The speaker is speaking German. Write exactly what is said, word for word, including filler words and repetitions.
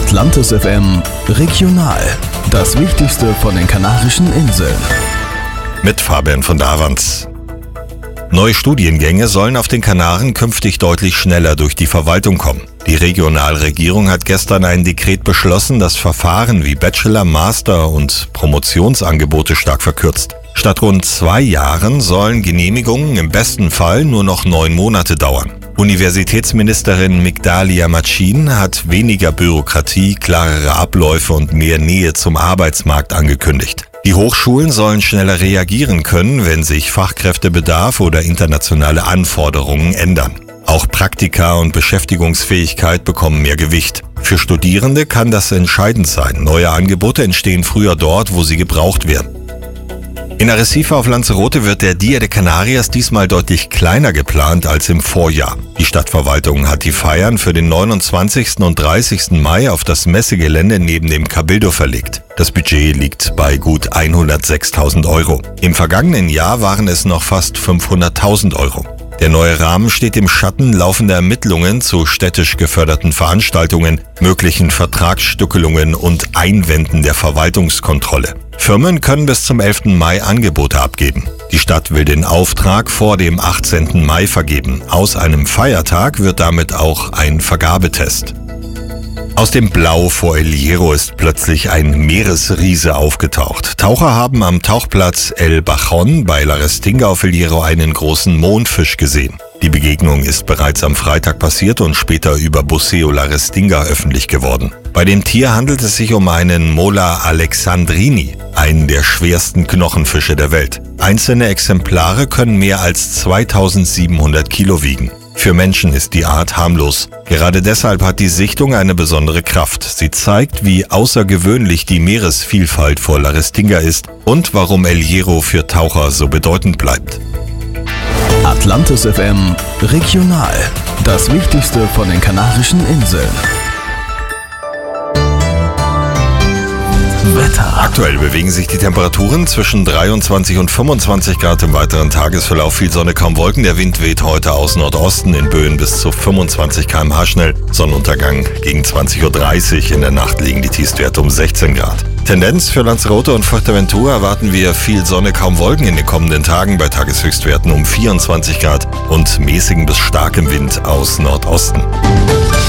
Atlantis F M Regional. Das Wichtigste von den Kanarischen Inseln. Mit Fabian von Davans. Neue Studiengänge sollen auf den Kanaren künftig deutlich schneller durch die Verwaltung kommen. Die Regionalregierung hat gestern ein Dekret beschlossen, das Verfahren wie Bachelor-, Master- und Promotionsangebote stark verkürzt. Statt rund zwei Jahren sollen Genehmigungen im besten Fall nur noch neun Monate dauern. Universitätsministerin Migdalia Matchin hat weniger Bürokratie, klarere Abläufe und mehr Nähe zum Arbeitsmarkt angekündigt. Die Hochschulen sollen schneller reagieren können, wenn sich Fachkräftebedarf oder internationale Anforderungen ändern. Auch Praktika und Beschäftigungsfähigkeit bekommen mehr Gewicht. Für Studierende kann das entscheidend sein. Neue Angebote entstehen früher dort, wo sie gebraucht werden. In Arrecife auf Lanzarote wird der Dia de Canarias diesmal deutlich kleiner geplant als im Vorjahr. Die Stadtverwaltung hat die Feiern für den neunundzwanzigsten und dreißigsten Mai auf das Messegelände neben dem Cabildo verlegt. Das Budget liegt bei gut hundertsechstausend Euro. Im vergangenen Jahr waren es noch fast fünfhunderttausend Euro. Der neue Rahmen steht im Schatten laufender Ermittlungen zu städtisch geförderten Veranstaltungen, möglichen Vertragsstückelungen und Einwänden der Verwaltungskontrolle. Firmen können bis zum elften Mai Angebote abgeben. Die Stadt will den Auftrag vor dem achtzehnten Mai vergeben. Aus einem Feiertag wird damit auch ein Vergabetest. Aus dem Blau vor El Hierro ist plötzlich ein Meeresriese aufgetaucht. Taucher haben am Tauchplatz El Bajon bei La Restinga auf El Hierro einen großen Mondfisch gesehen. Die Begegnung ist bereits am Freitag passiert und später über Buceo La Restinga öffentlich geworden. Bei dem Tier handelt es sich um einen Mola alexandrini, einen der schwersten Knochenfische der Welt. Einzelne Exemplare können mehr als zweitausendsiebenhundert Kilo wiegen. Für Menschen ist die Art harmlos. Gerade deshalb hat die Sichtung eine besondere Kraft. Sie zeigt, wie außergewöhnlich die Meeresvielfalt vor La Restinga ist und warum El Hierro für Taucher so bedeutend bleibt. Atlantis F M Regional. Das Wichtigste von den Kanarischen Inseln. Wetter. Aktuell bewegen sich die Temperaturen zwischen dreiundzwanzig und fünfundzwanzig Grad im weiteren Tagesverlauf. Viel Sonne, kaum Wolken. Der Wind weht heute aus Nordosten in Böen bis zu fünfundzwanzig Kilometer pro Stunde schnell. Sonnenuntergang gegen zwanzig Uhr dreißig. In der Nacht liegen die Tiefstwerte um sechzehn Grad. Tendenz für Lanzarote und Fuerteventura erwarten wir viel Sonne, kaum Wolken in den kommenden Tagen bei Tageshöchstwerten um vierundzwanzig Grad und mäßigen bis starkem Wind aus Nordosten.